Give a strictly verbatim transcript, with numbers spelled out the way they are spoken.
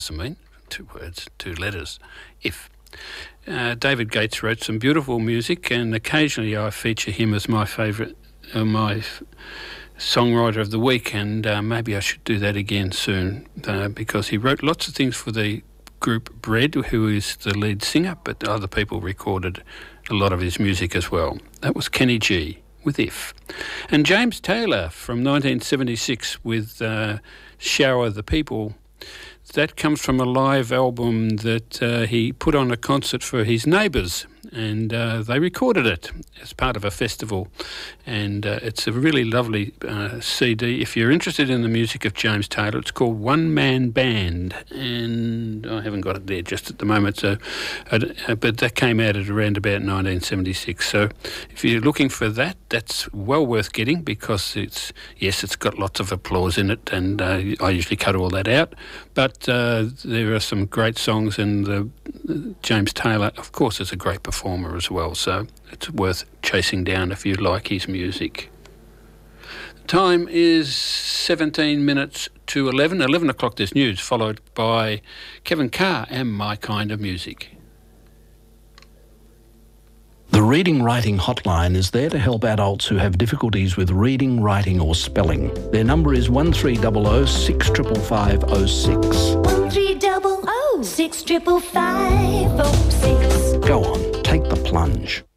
I mean, two words, two letters, if. Uh, David Gates wrote some beautiful music, and occasionally I feature him as my favourite, uh, my f- songwriter of the week, and uh, maybe I should do that again soon, uh, because he wrote lots of things for the group Bread, who is the lead singer, but other people recorded a lot of his music as well. That was Kenny G with If. And James Taylor from nineteen seventy-six with uh, Shower the People. That comes from a live album that uh, he put on a concert for his neighbours, and uh, they recorded it as part of a festival. And uh, it's a really lovely uh, C D. If you're interested in the music of James Taylor, it's called One Man Band, and I haven't got it there just at the moment. So, uh, but that came out at around about nineteen seventy-six. So, if you're looking for that, that's well worth getting, because it's yes, it's got lots of applause in it, and uh, I usually cut all that out, but uh, there are some great songs, and uh, James Taylor, of course, is a great performer as well, so it's worth chasing down if you like his music. The time is seventeen minutes to eleven. eleven o'clock there's news, followed by Kevin Carr and My Kind of Music. The Reading Writing Hotline is there to help adults who have difficulties with reading, writing or spelling. Their number is one three zero zero six five five zero six. one three zero zero six five five zero six. Go on, take the plunge.